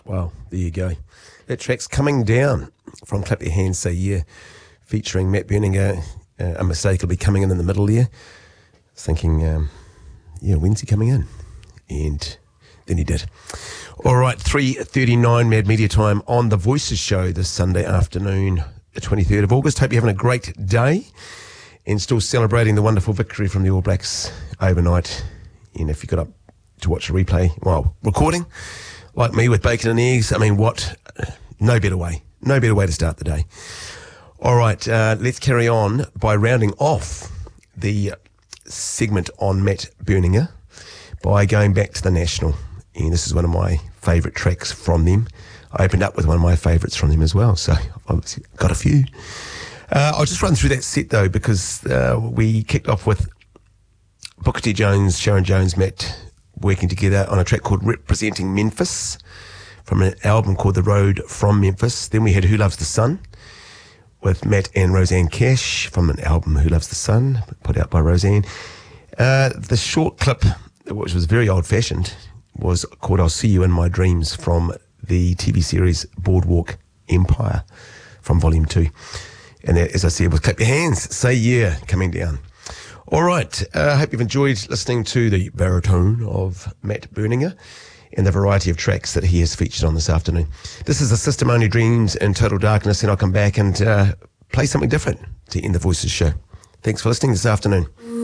Well, there you go. That track's Coming Down from Clap Your Hands, Say Yeah, featuring Matt Berninger. A mistake will be coming in the middle there. I was thinking, when's he coming in? And then he did. All right, 3:39 Mad Media Time on The Voices Show this Sunday afternoon, the 23rd of August. Hope you're having a great day and still celebrating the wonderful victory from the All Blacks overnight. And if you got up to watch a replay, recording, like me with bacon and eggs, no better way to start the day. All right, let's carry on by rounding off the segment on Matt Berninger by going back to the National. And this is one of my favourite tracks from them. I opened up with one of my favourites from them as well, so I've obviously got a few. I'll just run through that set, though, because we kicked off with Booker T. Jones, Sharon Jones, Matt working together on a track called Representing Memphis from an album called The Road from Memphis. Then we had Who Loves the Sun with Matt and Roseanne Cash from an album Who Loves the Sun, put out by Roseanne. The short clip, which was very old-fashioned, was called I'll See You in My Dreams from the TV series Boardwalk Empire from Volume 2. And that, as I said, was Clap Your Hands, Say Yeah, Coming Down. All right, I hope you've enjoyed listening to the baritone of Matt Berninger and the variety of tracks that he has featured on this afternoon. This is the System Only Dreams in Total Darkness, and I'll come back and play something different to end the Voices show. Thanks for listening this afternoon.